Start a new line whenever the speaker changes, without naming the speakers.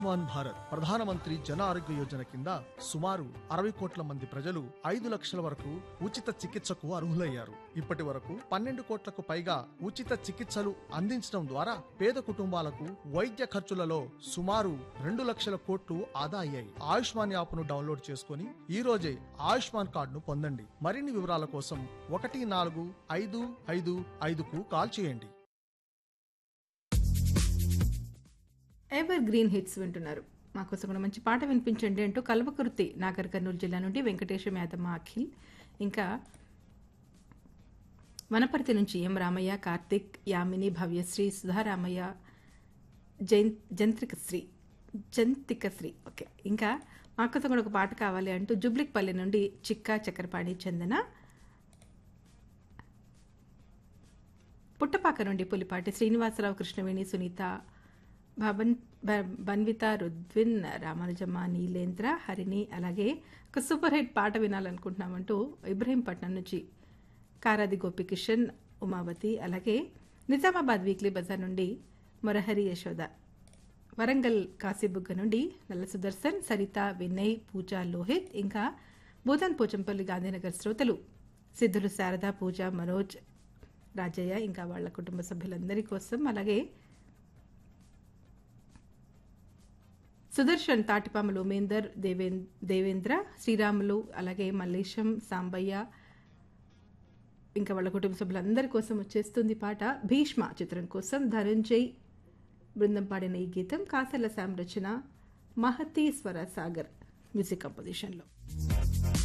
ఆయుష్మాన్ భారత్ ప్రధానమంత్రి జన ఆరోగ్య యోజన కింద సుమారు 60 కోట్ల మంది ప్రజలు 5 లక్షల వరకు ఉచిత చికిత్సకు అర్హులయ్యారు. ఇప్పటి వరకు 12 కోట్లకు పైగా ఉచిత చికిత్సలు అందించడం ద్వారా పేద కుటుంబాలకు వైద్య ఖర్చులలో సుమారు 2 లక్షల కోట్లు ఆదా అయ్యాయి. ఆయుష్మాన్ యాప్ను డౌన్లోడ్ చేసుకుని ఈ రోజే ఆయుష్మాన్ కార్డును పొందండి. మరిన్ని వివరాల కోసం 14555కు కాల్ చేయండి.
ఎవర్ గ్రీన్ హిట్స్ వింటున్నారు. మాకోసం కూడా మంచి పాట వినిపించండి అంటూ కల్వకుర్తి నాగర్ కర్నూలు జిల్లా నుండి వెంకటేశం యాదమ్మ అఖిల్, ఇంకా వనపర్తి నుంచి ఎం రామయ్య, కార్తిక్, యామిని, భవ్యశ్రీ, సుధారామయ్య, జంతికశ్రీ ఓకే. ఇంకా మాకోసం కూడా ఒక పాట కావాలి అంటూ జుబ్లిక్పల్లి నుండి చిక్కా, చక్రపాణి, చందన, పుట్టపాక నుండి పులిపాటి శ్రీనివాసరావు, కృష్ణవేణి, సునీత, బన్విత, రుద్విన్, రామానుజమ్మ, నీలేంద్ర, హరిణి, అలాగే ఒక సూపర్ హిట్ పాట వినాలనుకుంటున్నామంటూ ఇబ్రహీంపట్నం నుంచి కారాది గోపికిషన్, ఉమావతి, అలాగే నిజామాబాద్ వీక్లీ బజార్ నుండి మొరహరి యశోద, వరంగల్ కాశీబుగ్గ నుండి నల్ల సుదర్శన్, సరిత, వినయ్, పూజ, లోహిత్, ఇంకా భూతాన్ పోచంపల్లి గాంధీనగర్ శ్రోతలు సిద్ధులు, శారద, పూజ, మనోజ్, రాజయ్య, ఇంకా వాళ్ళ కుటుంబ సభ్యులందరి కోసం, అలాగే సుదర్శన్, తాటిపాములు, ఉమేందర్, దేవేంద్ర, శ్రీరాములు, అలాగే మల్లేశం, సాంబయ్య, ఇంకా వాళ్ళ కుటుంబ సభ్యులందరి కోసం వచ్చేస్తుంది పాట భీష్మ చిత్రం కోసం ధనంజయ్ బృందం పాడిన ఈ గీతం కాసర్ల శామ్ రచన, మహతి స్వర సాగర్ మ్యూజిక్ కంపోజిషన్లో.